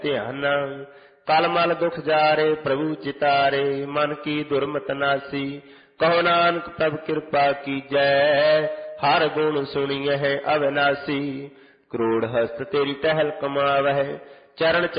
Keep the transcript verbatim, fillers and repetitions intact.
ਧਿਆਨ। ਕਲ ਮਲ ਦੁਖ ਜਾਰੇ ਪ੍ਰਭੂ ਚਿਤਾਰੇ, ਮਨ ਕੀ ਦੁਰਮਤ ਨਾਸੀ। ਕਹੋ ਨਾਨਕ ਪ੍ਰਭ ਕਿਰਪਾ ਕੀਜੈ, ਹਰ ਗੁਣ ਸੁਣੀਐ ਅਵਿਨਾਸੀ। ਕਰੋੜ ਹਸਤ ਤੇਰੀ ਟਹਿਲ ਕਮਾਵਹਿ, ਚਰਨ